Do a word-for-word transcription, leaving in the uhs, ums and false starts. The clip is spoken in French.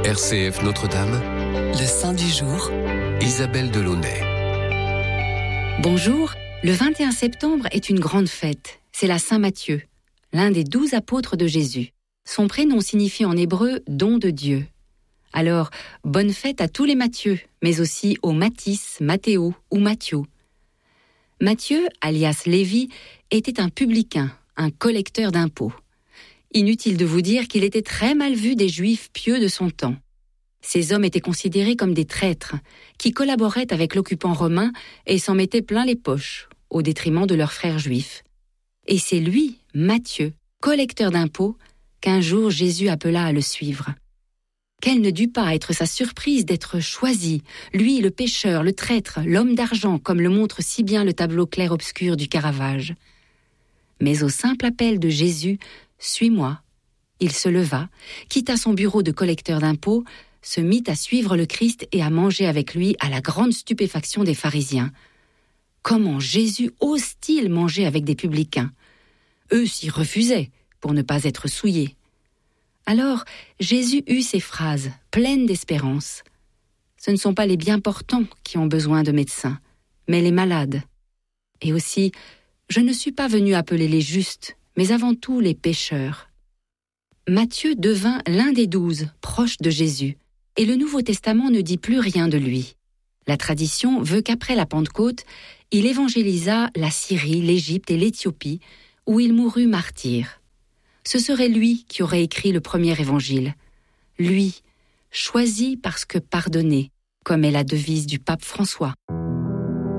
R C F Notre-Dame, le Saint du jour, Isabelle Delaunay. Bonjour, le vingt et un septembre est une grande fête. C'est la Saint Matthieu, l'un des douze apôtres de Jésus. Son prénom signifie en hébreu « don de Dieu ». Alors, bonne fête à tous les Matthieu, mais aussi aux Mathis, Mathéo ou Matthieu. Matthieu, alias Lévi, était un publicain, un collecteur d'impôts. Inutile de vous dire qu'il était très mal vu des Juifs pieux de son temps. Ces hommes étaient considérés comme des traîtres, qui collaboraient avec l'occupant romain et s'en mettaient plein les poches, au détriment de leurs frères juifs. Et c'est lui, Matthieu, collecteur d'impôts, qu'un jour Jésus appela à le suivre. Quelle ne dut pas être sa surprise d'être choisi, lui le pécheur, le traître, l'homme d'argent, comme le montre si bien le tableau clair-obscur du Caravage. Mais au simple appel de Jésus, « Suis-moi », il se leva, quitta son bureau de collecteur d'impôts, se mit à suivre le Christ et à manger avec lui à la grande stupéfaction des pharisiens. Comment Jésus ose-t-il manger avec des publicains ? Eux s'y refusaient, pour ne pas être souillés. Alors, Jésus eut ces phrases, pleines d'espérance. Ce ne sont pas les bien portants qui ont besoin de médecins, mais les malades. Et aussi, je ne suis pas venu appeler les justes, mais avant tout les pécheurs. Matthieu devint l'un des douze, proches de Jésus, et le Nouveau Testament ne dit plus rien de lui. La tradition veut qu'après la Pentecôte, il évangélisa la Syrie, l'Égypte et l'Éthiopie, où il mourut martyr. Ce serait lui qui aurait écrit le premier évangile. Lui, choisi parce que pardonné, comme est la devise du pape François.